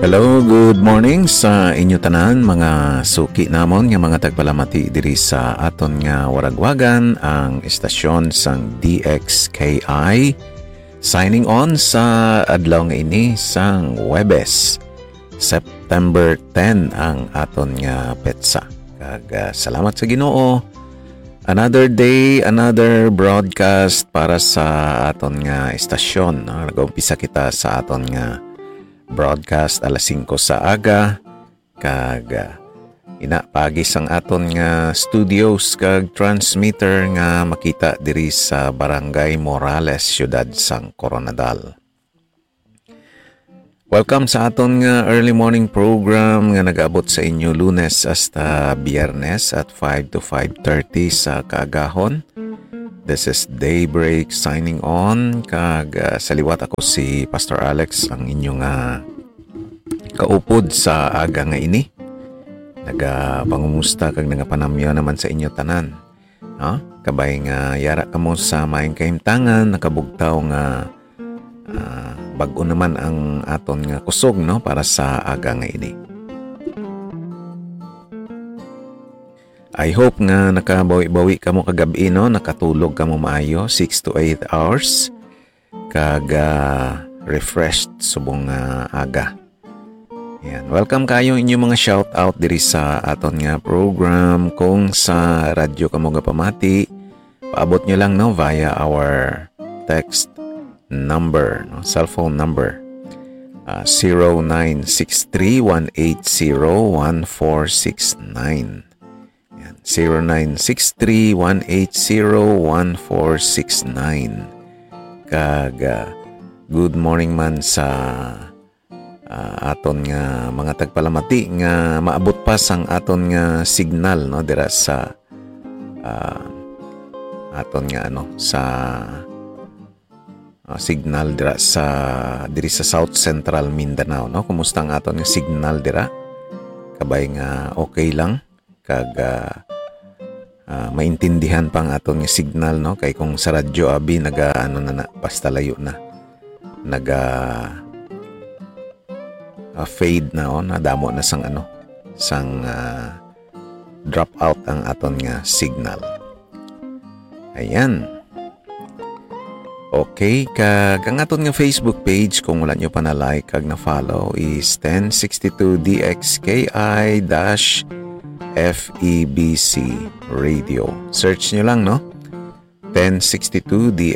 Hello, good morning sa inyo tanan mga suki namon nga mga tagpalamati diri sa aton nga waragwagan ang estasyon sang DXKI. Signing on sa adlaw nga ini sang Huwebes, September 10 ang aton nga petsa. Kag salamat sa Ginoo. Another day, another broadcast para sa aton nga estasyon. Nag-umpisa kita sa aton nga broadcast alas 5 sa aga. Kag inapagis ang aton nga studios kag transmitter nga makita diri sa Barangay Morales, Ciudad San Coronadal. Welcome sa aton nga early morning program nga nag-abot sa inyo Lunes hasta Biyernes at 5 to 5:30 sa kaagahon. This is Daybreak signing on. Kag sa liwat ako si Pastor Alex, ang inyong kaupod sa aga nga ini. Nagapangumusta kag nagapanamyo naman sa inyo tanan. Kabay nga yara kamo sa maayong kahimtangan, nakabugtaw nga bag-o naman ang aton nga kusog para sa aga nga ini. I hope nga nakabawi-bawi kamo kagabi nakatulog kamo maayo 6 to 8 hours kag refreshed subong aga. Yan. Welcome kayo inyong mga shout out diri sa aton nga program. Kung sa radyo kamo gapamati, paabot nyo lang via our text number, cellphone number 0963-180-1469. 0963-180-1469. Kag good morning man sa aton nga mga tagpalamati nga maabot pa sang aton nga signal dira sa aton nga sa signal dira diri sa South Central Mindanao. Kumusta ang aton nga signal dira? Kabay nga okay lang kag maintindihan pang aton nga signal kay kung sa radyo abi basta layo na fade na nadamo na sang drop out ang aton nga signal. Ayan. Okay, kag ang aton nga Facebook page kung wala nyo pa na like kag na follow is 1062 DXKI-FEBC Radio. Search nyo lang 1062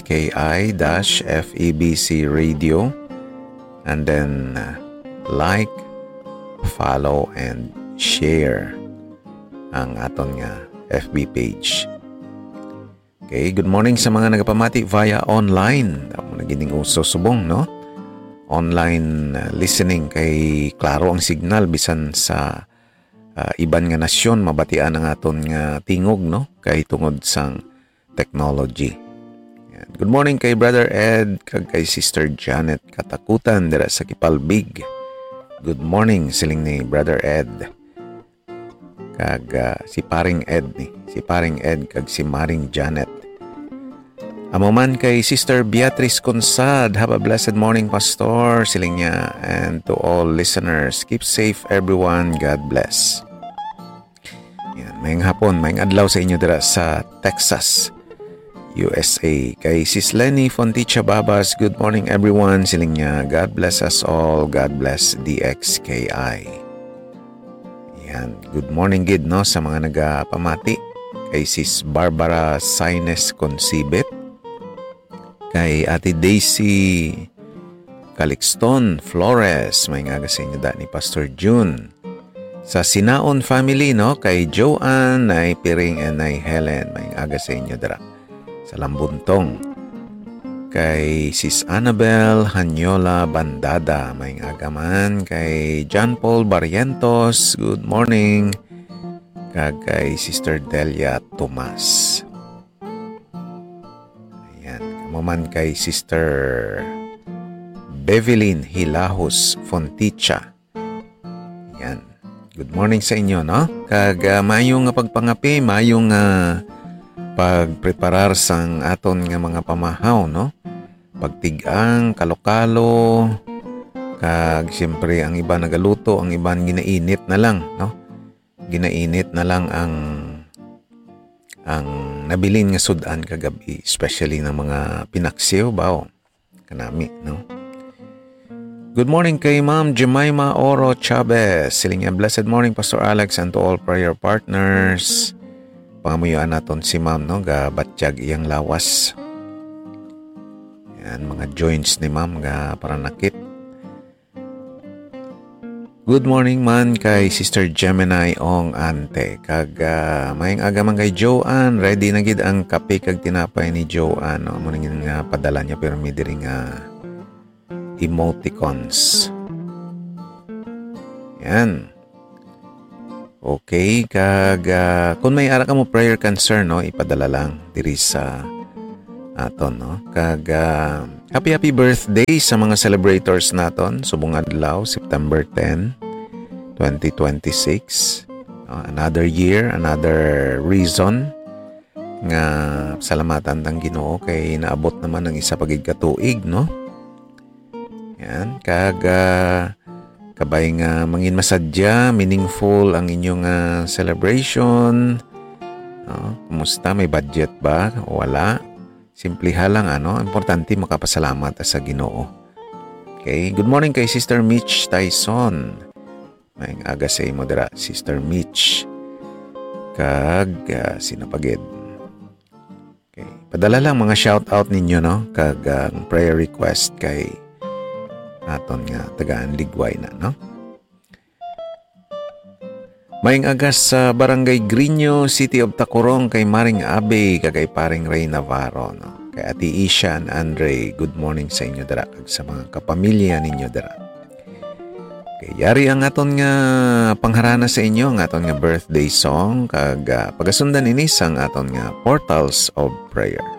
DXKI-FEBC Radio, and then like, follow, and share ang aton nga FB page. Okay, good morning sa mga nagapamati via online. Nagining uso subong, online listening kay klaro ang signal bisan sa iban nga nasyon mabatian ang aton nga tingog kay tungod sang technology. Good morning kay Brother Ed kag kay Sister Janet Katakutan dira sa Kipalbig. Good morning siling ni Brother Ed kag si Paring Ed kag si Maring Janet. Amo man kay Sister Beatrice Consad, have a blessed morning Pastor siling niya, and to all listeners, keep safe everyone, God bless. Yan, mayang hapon, mayang adlaw sa inyo dira sa Texas, USA. Kay Sis Lenny Fonticha Babas, good morning everyone siling niya, God bless us all, God bless DXKI. Yan, good morning gid sa mga nagapamati. Kay Sis Barbara Saines Concibit, kay Ate Daisy Calixton Flores, may nga sa inyo ni Pastor June. Sa Sinaon family, kay Joanne, Nay Piring, and Nay Helen, may nga sa inyo dara sa Lambuntong. Kay Sis Annabel Hanyola Bandada, may nga man. Kay John Paul Barrientos, good morning. Kag kay Sister Delia Tomas. Man kay Sister Bevelyn Hilahos Fonticha. Yan. Good morning sa inyo, Kag mayong pagpangapi, mayong pagpreparar sang aton nga mga pamahaw, Pagtigang, kalokalo, Kag siyempre ang iba nagaluto, ang iba ginainit na lang, no? Ginainit na lang ang nabilin nga sudan kagabi, especially ng mga pinaksiw ba kanami, no? Good morning kay Ma'am Jemima Oro Chavez. Siling nga, blessed morning Pastor Alex and to all prayer partners. Pangamuyaan naton si Ma'am, no? Gabatsyag iyang lawas. Yan, mga joints ni Ma'am ga paranakit. Good morning man kay Sister Gemini Ong Ante. Kag mayang agaman kay Joanne. Ready na gid ang kape kag tinapay ni Joanne. No? Muna nga padala niya pero may diri nga emoticons. Yan. Okay, kag kung may ara ka mo prayer concern, no, ipadala lang diri sa aton, no. Kag happy birthday sa mga celebrators naton subong adlaw September 10, 2026. Another year, another reason nga salamatan tang Ginoo kay naabot naman ng isa pagig katuig, no. Yan, kag kabay nga mangin masadya, meaningful ang inyong celebration. Kumusta? May budget ba? O wala? Simpliha lang, importante makapasalamat sa Ginoo. Okay, good morning kay Sister Mitch Tyson. May aga sa imo dira, Sister Mitch. Kag sinapagid. Okay, padala lang mga shout out ninyo, no? Kag prayer request kay aton nga tagaan Ligway na, no? Maing agas sa Barangay Grino, City of Tacurong kay Maring Abe kagay paring Ray Navarro, no? Kay Ati Isha and Andre, good morning sa inyo dara kag sa mga kapamilya ninyo dara. Kay yari ang aton nga pangharana sa inyo, ang aton nga birthday song kag pagasundan ini sang aton nga Portals of Prayer.